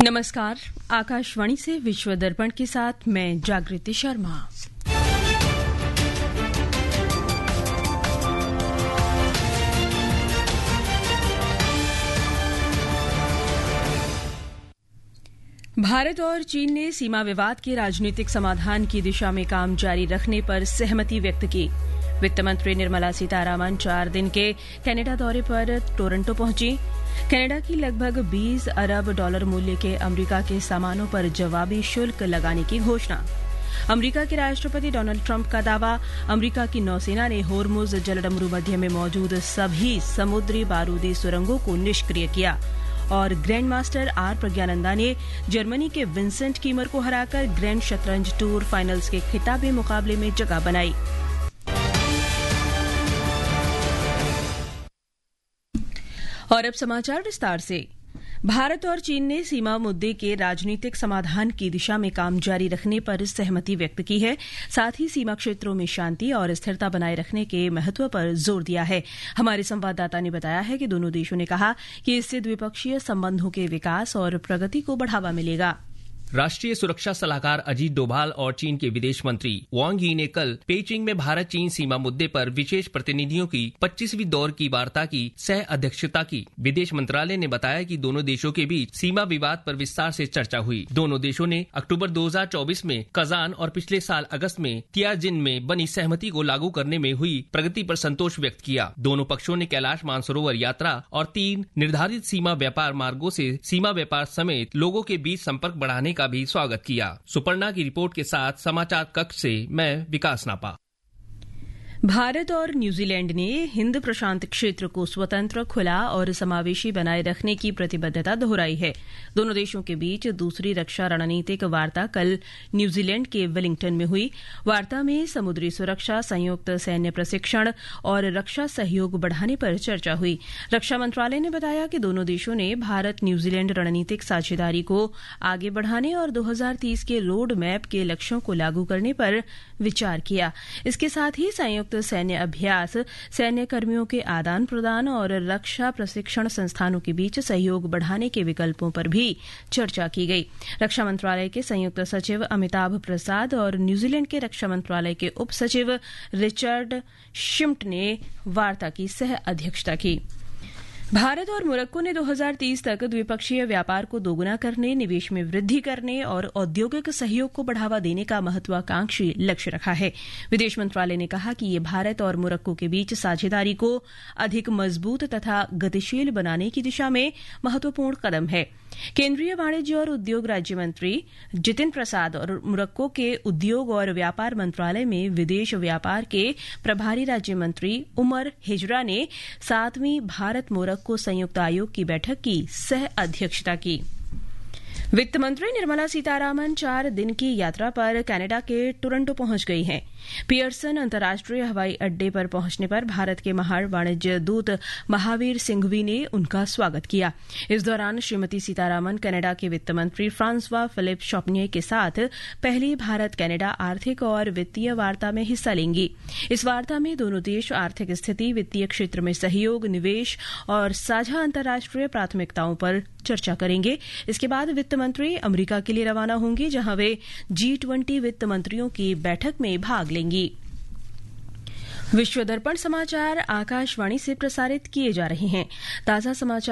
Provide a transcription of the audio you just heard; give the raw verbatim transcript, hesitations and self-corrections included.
नमस्कार, आकाशवाणी से विश्व दर्पण के साथ मैं जागृति शर्मा। भारत और चीन ने सीमा विवाद के राजनीतिक समाधान की दिशा में काम जारी रखने पर सहमति व्यक्त की। वित्त मंत्री निर्मला सीतारामन चार दिन के कनाडा दौरे पर टोरंटो पहुंची। कनाडा की लगभग बीस अरब डॉलर मूल्य के अमेरिका के सामानों पर जवाबी शुल्क लगाने की घोषणा। अमेरिका के राष्ट्रपति डोनाल्ड ट्रंप का दावा, अमेरिका की नौसेना ने होर्मुज जलडमरू मध्य में मौजूद सभी समुद्री बारूदी सुरंगों को निष्क्रिय किया। और ग्रैंड मास्टर आर प्रज्ञानंदा ने जर्मनी के विंसेंट कीमर को हराकर ग्रैंड शतरंज टूर फाइनल्स के खिताबी मुकाबले में जगह बनाई। और अब समाचार विस्तार से। भारत और चीन ने सीमा मुद्दे के राजनीतिक समाधान की दिशा में काम जारी रखने पर सहमति व्यक्त की है। साथ ही सीमा क्षेत्रों में शांति और स्थिरता बनाए रखने के महत्व पर जोर दिया है। हमारे संवाददाता ने बताया है कि दोनों देशों ने कहा कि इससे द्विपक्षीय संबंधों के विकास और प्रगति को बढ़ावा मिलेगा। राष्ट्रीय सुरक्षा सलाहकार अजीत डोभाल और चीन के विदेश मंत्री वांग यी ने कल पेइचिंग में भारत चीन सीमा मुद्दे पर विशेष प्रतिनिधियों की पच्चीसवीं दौर की वार्ता की सह अध्यक्षता की। विदेश मंत्रालय ने बताया कि दोनों देशों के बीच सीमा विवाद पर विस्तार से चर्चा हुई। दोनों देशों ने अक्टूबर दो हज़ार चौबीस में कजान और पिछले साल अगस्त में तियाजिन में बनी सहमति को लागू करने में हुई प्रगति पर संतोष व्यक्त किया। दोनों पक्षों ने कैलाश मानसरोवर यात्रा और तीन निर्धारित सीमा व्यापार मार्गों से सीमा व्यापार समेत लोगों के बीच संपर्क बढ़ाने का भी स्वागत किया। सुपर्णा की रिपोर्ट के साथ समाचार कक्ष से मैं विकास नापा। भारत और न्यूजीलैंड ने हिंद प्रशांत क्षेत्र को स्वतंत्र, खुला और समावेशी बनाए रखने की प्रतिबद्धता दोहराई है। दोनों देशों के बीच दूसरी रक्षा रणनीतिक वार्ता कल न्यूजीलैंड के वेलिंगटन में हुई। वार्ता में समुद्री सुरक्षा, संयुक्त सैन्य प्रशिक्षण और रक्षा सहयोग बढ़ाने पर चर्चा हुई। रक्षा मंत्रालय ने बताया कि दोनों देशों ने भारत न्यूजीलैंड रणनीतिक साझेदारी को आगे बढ़ाने और दो हज़ार तीस के रोड मैप के लक्ष्यों को लागू करने पर विचार किया। इसके साथ ही संयुक्त सैन्य अभ्यास, सैन्य कर्मियों के आदान प्रदान और रक्षा प्रशिक्षण संस्थानों के बीच सहयोग बढ़ाने के विकल्पों पर भी चर्चा की गई। रक्षा मंत्रालय के संयुक्त सचिव अमिताभ प्रसाद और न्यूजीलैंड के रक्षा मंत्रालय के उप सचिव रिचर्ड शिम्ट ने वार्ता की सह अध्यक्षता की। भारत और मोरक्को ने दो हज़ार तीस तक द्विपक्षीय व्यापार को दोगुना करने, निवेश में वृद्धि करने और औद्योगिक सहयोग को बढ़ावा देने का महत्वाकांक्षी लक्ष्य रखा है। विदेश मंत्रालय ने कहा कि ये भारत और मोरक्को के बीच साझेदारी को अधिक मजबूत तथा गतिशील बनाने की दिशा में महत्वपूर्ण कदम है। केंद्रीय वाणिज्य और उद्योग राज्य मंत्री जितिन प्रसाद और मोरक्को के उद्योग और व्यापार मंत्रालय में विदेश व्यापार के प्रभारी राज्य मंत्री उमर हिजरा ने सातवीं भारत मोरक्को संयुक्त आयोग की बैठक की सह अध्यक्षता की। वित्त मंत्री निर्मला सीतारामन चार दिन की यात्रा पर कनाडा के टोरंटो पहुंच गई हैं। पियर्सन अंतर्राष्ट्रीय हवाई अड्डे पर पहुंचने पर भारत के महान वाणिज्य दूत महावीर सिंघवी ने उनका स्वागत किया। इस दौरान श्रीमती सीतारामन कनाडा के वित्त मंत्री फ्रांसवा फिलिप शॉपनियर के साथ पहली भारत कनाडा आर्थिक और वित्तीय वार्ता में हिस्सा लेंगी। इस वार्ता में दोनों देश आर्थिक स्थिति, वित्तीय क्षेत्र में सहयोग, निवेश और साझा अंतर्राष्ट्रीय प्राथमिकताओं पर चर्चा करेंगे। इसके बाद वित्त मंत्री अमेरिका के लिए रवाना होंगे, जहां वे जी ट्वेंटी वित्त मंत्रियों की बैठक में भाग लेंगी। विश्व दर्पण समाचार आकाशवाणी से प्रसारित किए जा रहे हैं। ताजा समाचार